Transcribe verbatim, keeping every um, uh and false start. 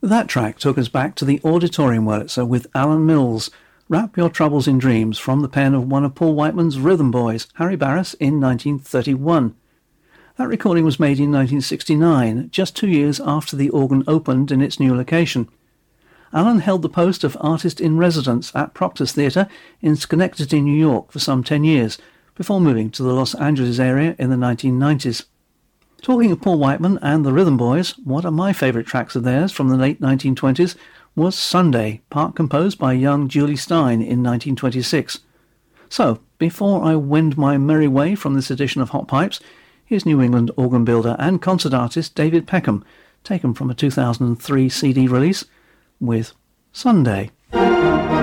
That track took us back to the Auditorium Wurlitzer with Alan Mills, Wrap Your Troubles in Dreams, from the pen of one of Paul Whiteman's Rhythm Boys, Harry Barris, in nineteen thirty-one. That recording was made in nineteen sixty-nine, just two years after the organ opened in its new location. Alan held the post of Artist-in-Residence at Proctor's Theatre in Schenectady, New York for some ten years, before moving to the Los Angeles area in the nineteen nineties. Talking of Paul Whiteman and the Rhythm Boys, one of my favourite tracks of theirs from the late nineteen twenties was Sunday, part composed by young Julie Stein in nineteen twenty-six. So, before I wend my merry way from this edition of Hot Pipes, here's New England organ builder and concert artist David Peckham, taken from a two thousand three C D release, with Sunday.